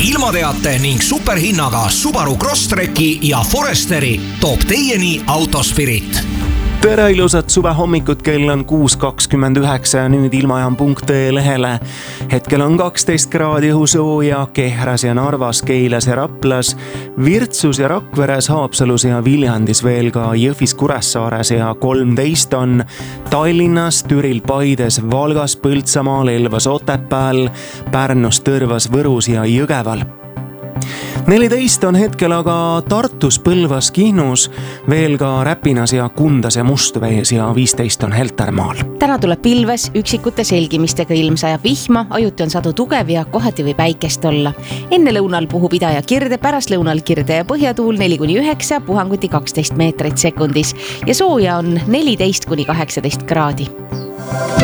ilmateate ning superhinnaga Subaru Crosstreki ja Foresteri toob teieni Autospirit. Tere ilusat suve hommikut, kell on 6.29 ja nüüd ilmajam.ee lehele. Hetkel on 12 kraadi õhusooja Kehras ja Narvas, Keilas ja Raplas, Virtsus ja Rakveres, Haapsalus ja Viljandis, veel ka Jõhvis, Kuressaares ja 13 on Tallinnas, Türil, Paides, Valgas, Põltsamaal, Elvas, Otepääl, Pärnus, Tõrvas, Võrus ja Jõgeval. 14 on hetkel aga Tartus, Põlvas, Kihnus, veel ka Räpinas ja Kundas ja Mustvees ja 15 on Heltermaal. Täna tuleb pilves, üksikute selgimistega ilm, sajab vihma, ajuti on sadu tugev ja kohati või päikest olla. Enne lõunal puhub ida ja kirde, pärast lõunal kirde ja põhjatuul 4-9, puhanguti 12 meetrit sekundis ja sooja on 14-18 kraadi.